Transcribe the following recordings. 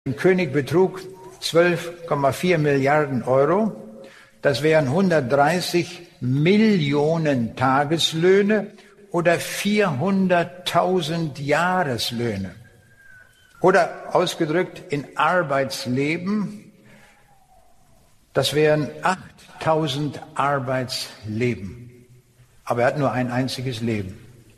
Dem König betrug 12,4 Milliarden Euro. Das wären 130 Millionen Tageslöhne oder 400.000 Jahreslöhne. Oder ausgedrückt in Arbeitsleben, das wären 8.000 Arbeitsleben. Aber er hat nur ein einziges Leben.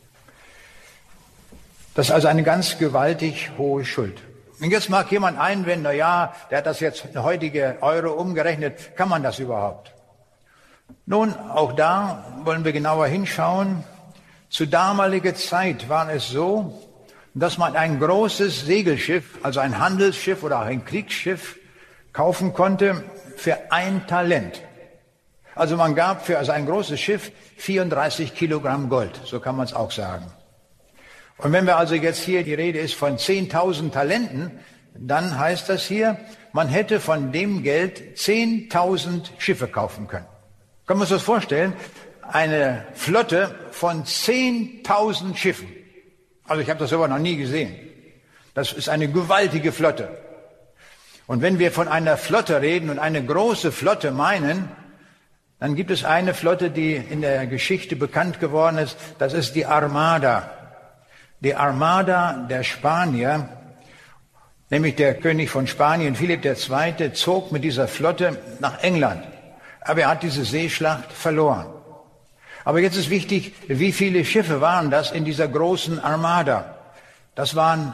Das ist also eine ganz gewaltig hohe Schuld. Und jetzt mag jemand einwenden, na ja, der hat das jetzt in heutige Euro umgerechnet. Kann man das überhaupt? Nun, auch da wollen wir genauer hinschauen. Zu damaliger Zeit war es so, dass man ein großes Segelschiff, also ein Handelsschiff oder auch ein Kriegsschiff, kaufen konnte für 1 Talent. Also man gab für ein großes Schiff 34 Kilogramm Gold, so kann man es auch sagen. Und wenn wir also jetzt hier, die Rede ist von 10.000 Talenten, dann heißt das hier, man hätte von dem Geld 10.000 Schiffe kaufen können. Können wir uns das vorstellen? Eine Flotte von 10.000 Schiffen. Also ich habe das aber noch nie gesehen. Das ist eine gewaltige Flotte. Und wenn wir von einer Flotte reden und eine große Flotte meinen, dann gibt es eine Flotte, die in der Geschichte bekannt geworden ist. Das ist die Armada. Die Armada der Spanier, nämlich der König von Spanien, Philipp II., zog mit dieser Flotte nach England. Aber er hat diese Seeschlacht verloren. Aber jetzt ist wichtig, wie viele Schiffe waren das in dieser großen Armada? Das waren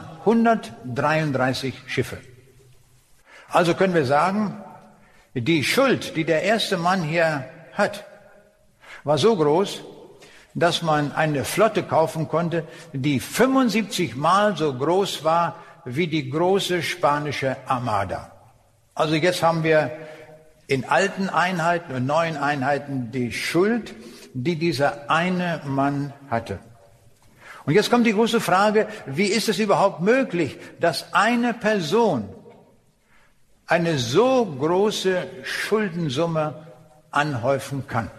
133 Schiffe. Also können wir sagen, die Schuld, die der erste Mann hier hat, war so groß, dass man eine Flotte kaufen konnte, die 75 Mal so groß war wie die große spanische Armada. Also jetzt haben wir in alten Einheiten und neuen Einheiten die Schuld, die dieser eine Mann hatte. Und jetzt kommt die große Frage, wie ist es überhaupt möglich, dass eine Person eine so große Schuldensumme anhäufen kann?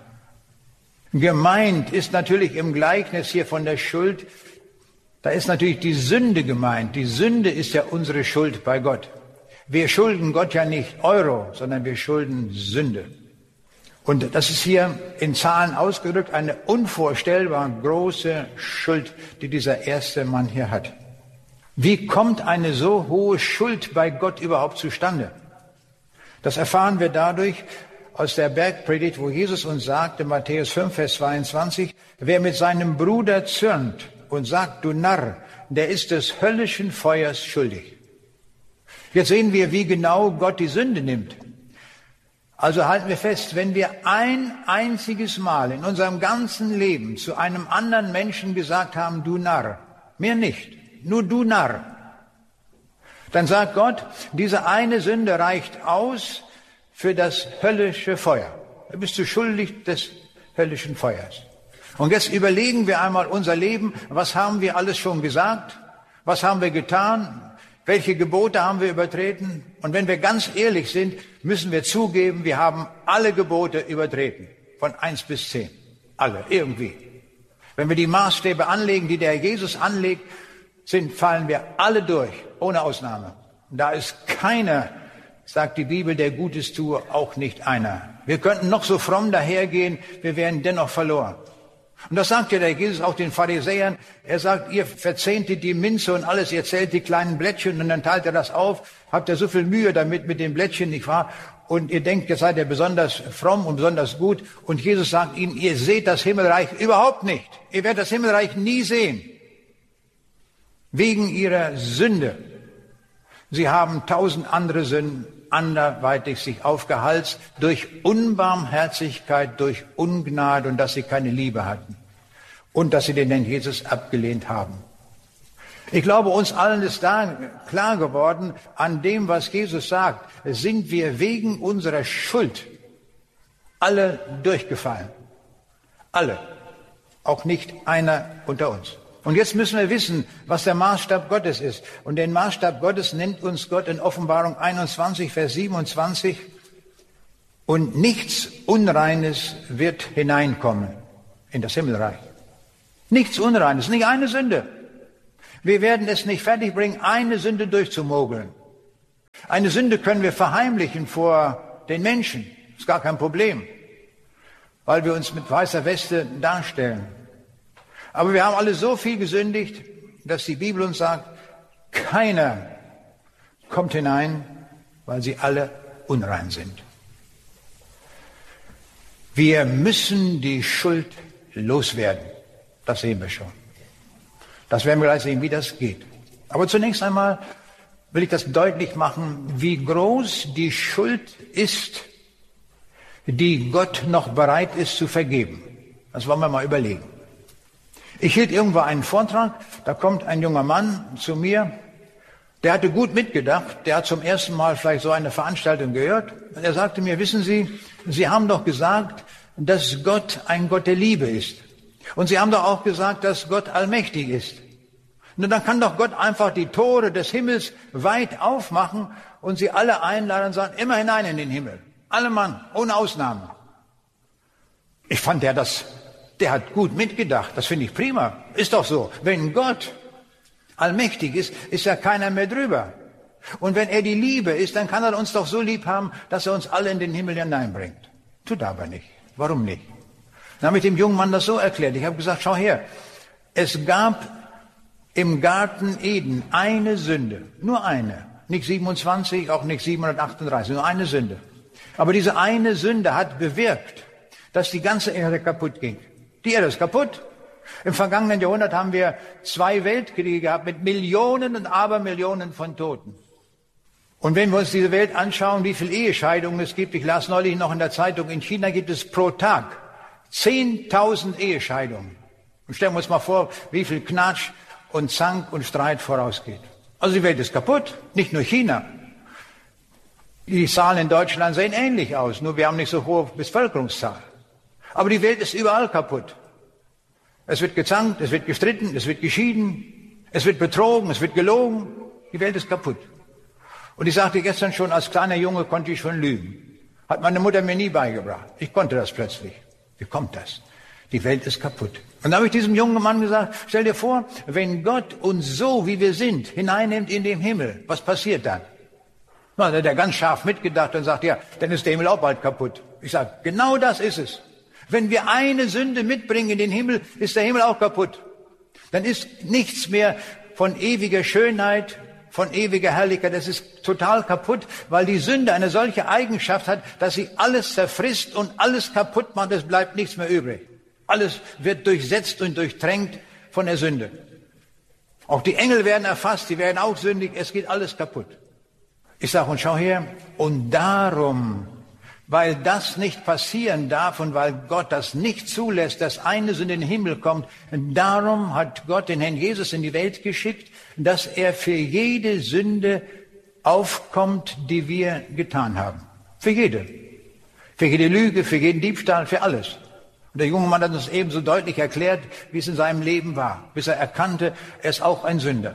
Gemeint ist natürlich im Gleichnis hier von der Schuld, da ist natürlich die Sünde gemeint. Die Sünde ist ja unsere Schuld bei Gott. Wir schulden Gott ja nicht Euro, sondern wir schulden Sünde. Und das ist hier in Zahlen ausgedrückt eine unvorstellbar große Schuld, die dieser erste Mann hier hat. Wie kommt eine so hohe Schuld bei Gott überhaupt zustande? Das erfahren wir dadurch aus der Bergpredigt, wo Jesus uns sagte, Matthäus 5, Vers 22, wer mit seinem Bruder zürnt und sagt, du Narr, der ist des höllischen Feuers schuldig. Jetzt sehen wir, wie genau Gott die Sünde nimmt. Also halten wir fest, wenn wir ein einziges Mal in unserem ganzen Leben zu einem anderen Menschen gesagt haben, du Narr, mehr nicht, nur du Narr, dann sagt Gott, diese eine Sünde reicht aus für das höllische Feuer. Da bist du schuldig des höllischen Feuers. Und jetzt überlegen wir einmal unser Leben, was haben wir alles schon gesagt, was haben wir getan, welche Gebote haben wir übertreten? Und wenn wir ganz ehrlich sind, müssen wir zugeben, wir haben alle Gebote übertreten. Von 1 bis 10. Alle, irgendwie. Wenn wir die Maßstäbe anlegen, die der Jesus anlegt, fallen wir alle durch, ohne Ausnahme. Und da ist keiner, sagt die Bibel, der Gutes tue, auch nicht einer. Wir könnten noch so fromm dahergehen, wir wären dennoch verloren. Und das sagt ja der Jesus auch den Pharisäern. Er sagt, ihr verzehntet die Minze und alles, ihr zählt die kleinen Blättchen und dann teilt ihr das auf. Habt ihr so viel Mühe damit mit den Blättchen, nicht wahr? Und ihr denkt, jetzt seid ihr besonders fromm und besonders gut. Und Jesus sagt ihnen, ihr seht das Himmelreich überhaupt nicht. Ihr werdet das Himmelreich nie sehen. Wegen ihrer Sünde. Sie haben 1000 andere Sünden anderweitig sich aufgehalst durch Unbarmherzigkeit, durch Ungnade und dass sie keine Liebe hatten und dass sie den Herrn Jesus abgelehnt haben. Ich glaube, uns allen ist da klar geworden, an dem, was Jesus sagt, sind wir wegen unserer Schuld alle durchgefallen. Alle. Auch nicht einer unter uns. Und jetzt müssen wir wissen, was der Maßstab Gottes ist. Und den Maßstab Gottes nennt uns Gott in Offenbarung 21, Vers 27. Und nichts Unreines wird hineinkommen in das Himmelreich. Nichts Unreines, nicht eine Sünde. Wir werden es nicht fertigbringen, eine Sünde durchzumogeln. Eine Sünde können wir verheimlichen vor den Menschen. Ist gar kein Problem, weil wir uns mit weißer Weste darstellen. Aber wir haben alle so viel gesündigt, dass die Bibel uns sagt, keiner kommt hinein, weil sie alle unrein sind. Wir müssen die Schuld loswerden. Das sehen wir schon. Das werden wir gleich sehen, wie das geht. Aber zunächst einmal will ich das deutlich machen, wie groß die Schuld ist, die Gott noch bereit ist zu vergeben. Das wollen wir mal überlegen. Ich hielt irgendwo einen Vortrag, da kommt ein junger Mann zu mir, der hatte gut mitgedacht, der hat zum ersten Mal vielleicht so eine Veranstaltung gehört. Und er sagte mir, wissen Sie, Sie haben doch gesagt, dass Gott ein Gott der Liebe ist. Und Sie haben doch auch gesagt, dass Gott allmächtig ist. Nun, dann kann doch Gott einfach die Tore des Himmels weit aufmachen und Sie alle einladen und sagen, immer hinein in den Himmel. Alle Mann, ohne Ausnahme. Ich fand, der hat gut mitgedacht. Das finde ich prima. Ist doch so. Wenn Gott allmächtig ist, ist ja keiner mehr drüber. Und wenn er die Liebe ist, dann kann er uns doch so lieb haben, dass er uns alle in den Himmel hineinbringt. Tut er aber nicht. Warum nicht? Dann habe ich dem jungen Mann das so erklärt. Ich habe gesagt, schau her, es gab im Garten Eden eine Sünde. Nur eine. Nicht 27, auch nicht 738. Nur eine Sünde. Aber diese eine Sünde hat bewirkt, dass die ganze Erde kaputt ging. Die Erde ist kaputt. Im vergangenen Jahrhundert haben wir 2 Weltkriege gehabt mit Millionen und Abermillionen von Toten. Und wenn wir uns diese Welt anschauen, wie viele Ehescheidungen es gibt, ich las neulich noch in der Zeitung, in China gibt es pro Tag 10.000 Ehescheidungen. Und stellen wir uns mal vor, wie viel Knatsch und Zank und Streit vorausgeht. Also die Welt ist kaputt, nicht nur China. Die Zahlen in Deutschland sehen ähnlich aus, nur wir haben nicht so hohe Bevölkerungszahl. Aber die Welt ist überall kaputt. Es wird gezankt, es wird gestritten, es wird geschieden, es wird betrogen, es wird gelogen. Die Welt ist kaputt. Und ich sagte gestern schon, als kleiner Junge konnte ich schon lügen. Hat meine Mutter mir nie beigebracht. Ich konnte das plötzlich. Wie kommt das? Die Welt ist kaputt. Und da habe ich diesem jungen Mann gesagt, stell dir vor, wenn Gott uns so, wie wir sind, hineinnimmt in den Himmel, was passiert dann? Na, dann hat er ganz scharf mitgedacht und sagt, ja, dann ist der Himmel auch bald kaputt. Ich sage, genau das ist es. Wenn wir eine Sünde mitbringen in den Himmel, ist der Himmel auch kaputt. Dann ist nichts mehr von ewiger Schönheit, von ewiger Herrlichkeit. Das ist total kaputt, weil die Sünde eine solche Eigenschaft hat, dass sie alles zerfrisst und alles kaputt macht. Es bleibt nichts mehr übrig. Alles wird durchsetzt und durchtränkt von der Sünde. Auch die Engel werden erfasst, die werden auch sündig. Es geht alles kaputt. Ich sage, und schau her, und darum, weil das nicht passieren darf und weil Gott das nicht zulässt, dass eine Sünde in den Himmel kommt, darum hat Gott den Herrn Jesus in die Welt geschickt, dass er für jede Sünde aufkommt, die wir getan haben. Für jede. Für jede Lüge, für jeden Diebstahl, für alles. Und der junge Mann hat uns ebenso deutlich erklärt, wie es in seinem Leben war, bis er erkannte, er ist auch ein Sünder.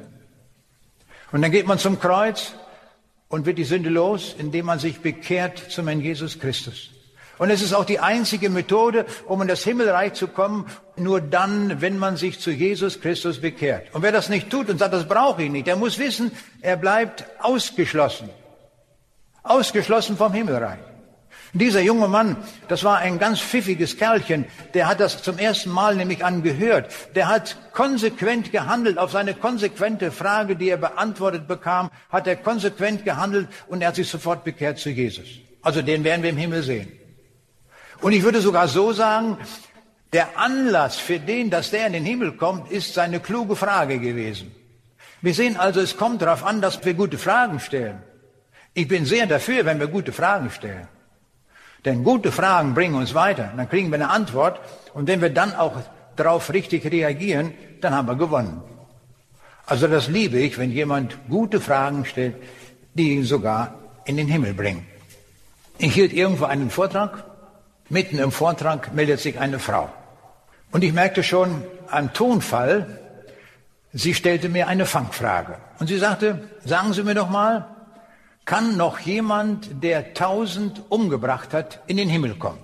Und dann geht man zum Kreuz und wird die Sünde los, indem man sich bekehrt zum Herrn Jesus Christus. Und es ist auch die einzige Methode, um in das Himmelreich zu kommen, nur dann, wenn man sich zu Jesus Christus bekehrt. Und wer das nicht tut und sagt, das brauche ich nicht, der muss wissen, er bleibt ausgeschlossen. Ausgeschlossen vom Himmelreich. Dieser junge Mann, das war ein ganz pfiffiges Kerlchen, der hat das zum ersten Mal nämlich angehört. Der hat konsequent gehandelt. Auf seine konsequente Frage, die er beantwortet bekam, hat er konsequent gehandelt und er hat sich sofort bekehrt zu Jesus. Also den werden wir im Himmel sehen. Und ich würde sogar so sagen, der Anlass für den, dass der in den Himmel kommt, ist seine kluge Frage gewesen. Wir sehen also, es kommt darauf an, dass wir gute Fragen stellen. Ich bin sehr dafür, wenn wir gute Fragen stellen. Denn gute Fragen bringen uns weiter. Dann kriegen wir eine Antwort. Und wenn wir dann auch darauf richtig reagieren, dann haben wir gewonnen. Also das liebe ich, wenn jemand gute Fragen stellt, die ihn sogar in den Himmel bringen. Ich hielt irgendwo einen Vortrag. Mitten im Vortrag meldet sich eine Frau. Und ich merkte schon am Tonfall, sie stellte mir eine Fangfrage. Und sie sagte, sagen Sie mir doch mal, kann noch jemand, der 1000 umgebracht hat, in den Himmel kommen?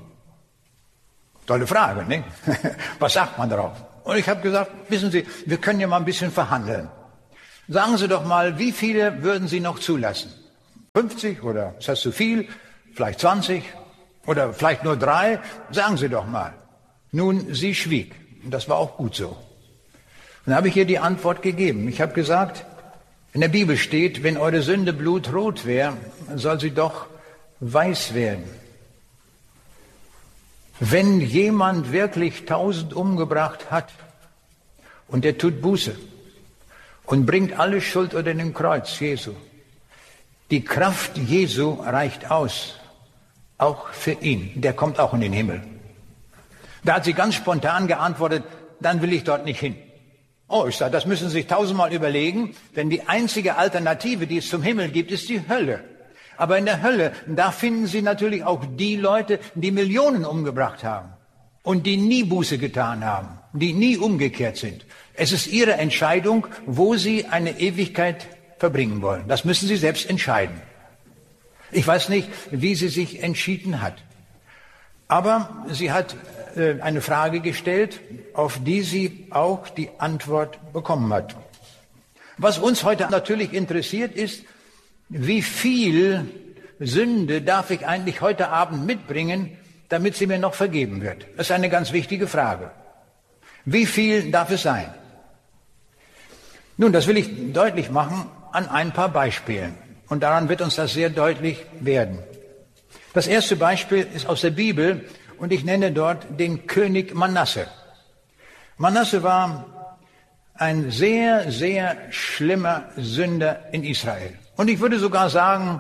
Tolle Frage, ne? Was sagt man darauf? Und ich habe gesagt, wissen Sie, wir können ja mal ein bisschen verhandeln. Sagen Sie doch mal, wie viele würden Sie noch zulassen? 50 oder ist das zu viel? Vielleicht 20 oder vielleicht nur 3? Sagen Sie doch mal. Nun, sie schwieg. Und das war auch gut so. Und dann habe ich ihr die Antwort gegeben. Ich habe gesagt, in der Bibel steht, wenn eure Sünde blutrot wäre, soll sie doch weiß werden. Wenn jemand wirklich 1000 umgebracht hat und er tut Buße und bringt alle Schuld unter dem Kreuz Jesu, die Kraft Jesu reicht aus, auch für ihn. Der kommt auch in den Himmel. Da hat sie ganz spontan geantwortet, dann will ich dort nicht hin. Oh, ich sage, das müssen Sie sich 1000-mal überlegen, denn die einzige Alternative, die es zum Himmel gibt, ist die Hölle. Aber in der Hölle, da finden Sie natürlich auch die Leute, die Millionen umgebracht haben und die nie Buße getan haben, die nie umgekehrt sind. Es ist Ihre Entscheidung, wo Sie eine Ewigkeit verbringen wollen. Das müssen Sie selbst entscheiden. Ich weiß nicht, wie sie sich entschieden hat. Aber sie hat eine Frage gestellt, auf die sie auch die Antwort bekommen hat. Was uns heute natürlich interessiert ist, wie viel Sünde darf ich eigentlich heute Abend mitbringen, damit sie mir noch vergeben wird? Das ist eine ganz wichtige Frage. Wie viel darf es sein? Nun, das will ich deutlich machen an ein paar Beispielen. Und daran wird uns das sehr deutlich werden. Das erste Beispiel ist aus der Bibel und ich nenne dort den König Manasse. Manasse war ein sehr, sehr schlimmer Sünder in Israel. Und ich würde sogar sagen,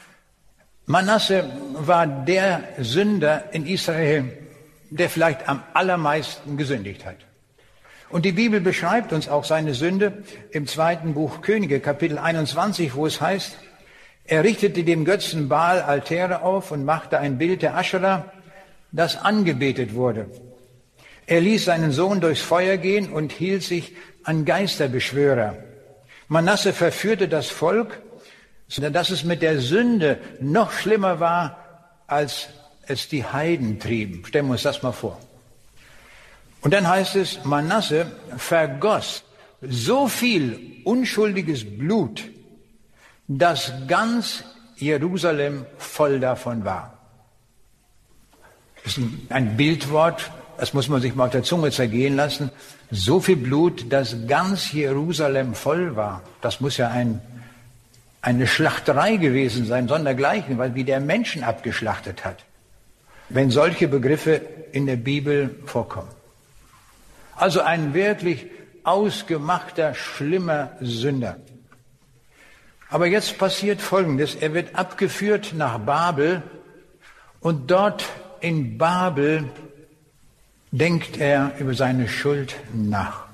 Manasse war der Sünder in Israel, der vielleicht am allermeisten gesündigt hat. Und die Bibel beschreibt uns auch seine Sünde im 2. Buch Könige, Kapitel 21, wo es heißt, er richtete dem Götzen Baal Altäre auf und machte ein Bild der Aschera, das angebetet wurde. Er ließ seinen Sohn durchs Feuer gehen und hielt sich an Geisterbeschwörer. Manasse verführte das Volk, sodass es mit der Sünde noch schlimmer war, als es die Heiden trieben. Stellen wir uns das mal vor. Und dann heißt es, Manasse vergoss so viel unschuldiges Blut, dass ganz Jerusalem voll davon war. Das ist ein Bildwort, das muss man sich mal auf der Zunge zergehen lassen. So viel Blut, dass ganz Jerusalem voll war. Das muss ja eine Schlachterei gewesen sein, sondergleichen, weil wie der Menschen abgeschlachtet hat. Wenn solche Begriffe in der Bibel vorkommen. Also ein wirklich ausgemachter, schlimmer Sünder. Aber jetzt passiert Folgendes. Er wird abgeführt nach Babel und dort in Babel denkt er über seine Schuld nach.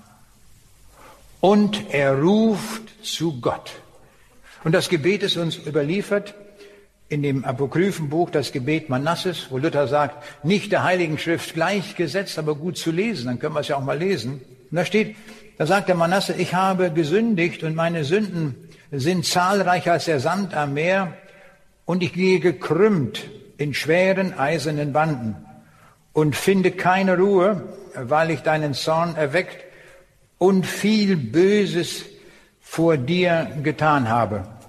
Und er ruft zu Gott. Und das Gebet ist uns überliefert in dem Apokryphenbuch, das Gebet Manasses, wo Luther sagt, nicht der Heiligen Schrift gleichgesetzt, aber gut zu lesen. Dann können wir es ja auch mal lesen. Und da sagt der Manasse, ich habe gesündigt und meine Sünden sind zahlreicher als der Sand am Meer und ich gehe gekrümmt in schweren eisernen Banden und finde keine Ruhe, weil ich deinen Zorn erweckt und viel Böses vor dir getan habe.